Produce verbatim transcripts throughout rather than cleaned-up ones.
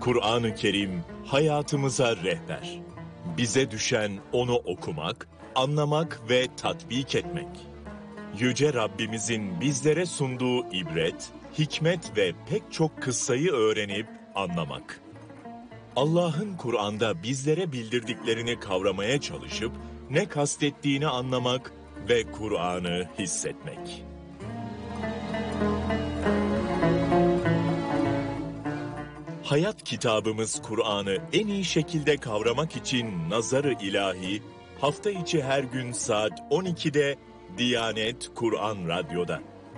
Kur'an-ı Kerim hayatımıza rehber. Bize düşen onu okumak, anlamak ve tatbik etmek. Yüce Rabbimizin bizlere sunduğu ibret, hikmet ve pek çok kıssayı öğrenip anlamak. Allah'ın Kur'an'da bizlere bildirdiklerini kavramaya çalışıp ne kastettiğini anlamak ve Kur'an'ı hissetmek. Hayat kitabımız Kur'an'ı en iyi şekilde kavramak için Nazar-ı İlahi, hafta içi her gün saat on ikide Diyanet Kur'an Radyo'da.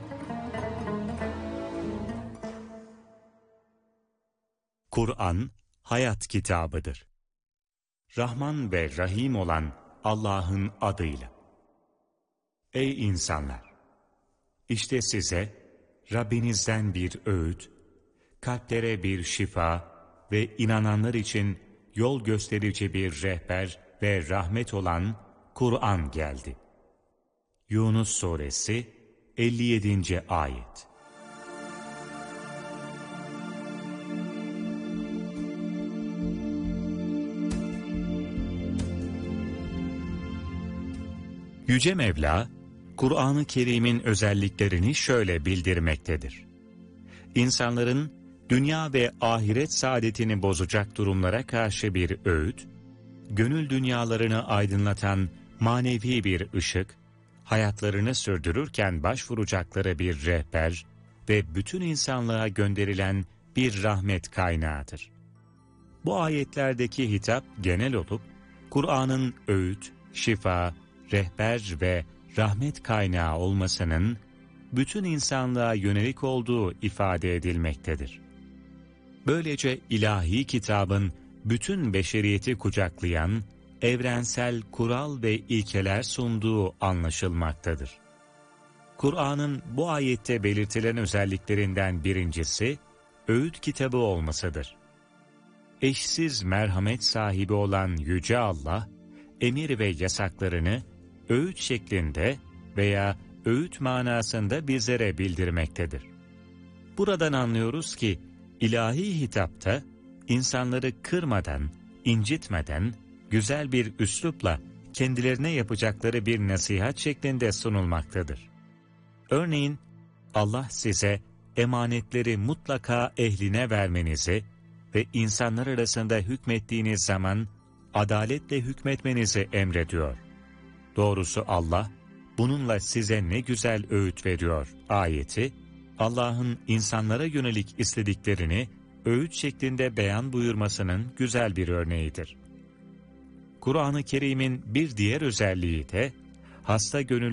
Kur'an, hayat kitabıdır. Rahman ve Rahim olan Allah'ın adıyla. Ey insanlar! İşte size Rabbinizden bir öğüt, kalplere bir şifa ve inananlar için yol gösterici bir rehber ve rahmet olan Kur'an geldi. Yunus Suresi elli yedinci ayet. Yüce Mevla, Kur'an-ı Kerim'in özelliklerini şöyle bildirmektedir. İnsanların dünya ve ahiret saadetini bozacak durumlara karşı bir öğüt, gönül dünyalarını aydınlatan manevi bir ışık, hayatlarını sürdürürken başvuracakları bir rehber ve bütün insanlığa gönderilen bir rahmet kaynağıdır. Bu ayetlerdeki hitap genel olup, Kur'an'ın öğüt, şifa, rehber ve rahmet kaynağı olmasının bütün insanlığa yönelik olduğu ifade edilmektedir. Böylece ilahi kitabın bütün beşeriyeti kucaklayan, evrensel kural ve ilkeler sunduğu anlaşılmaktadır. Kur'an'ın bu ayette belirtilen özelliklerinden birincisi, öğüt kitabı olmasıdır. Eşsiz merhamet sahibi olan Yüce Allah, emir ve yasaklarını öğüt şeklinde veya öğüt manasında bizlere bildirmektedir. Buradan anlıyoruz ki, ilahi hitapta insanları kırmadan, incitmeden, güzel bir üslupla kendilerine yapacakları bir nasihat şeklinde sunulmaktadır. Örneğin, Allah size emanetleri mutlaka ehline vermenizi ve insanlar arasında hükmettiğiniz zaman adaletle hükmetmenizi emrediyor. Doğrusu Allah, bununla size ne güzel öğüt veriyor ayeti, Allah'ın insanlara yönelik istediklerini öğüt şeklinde beyan buyurmasının güzel bir örneğidir. Kur'an-ı Kerim'in bir diğer özelliği de, hasta gönüllü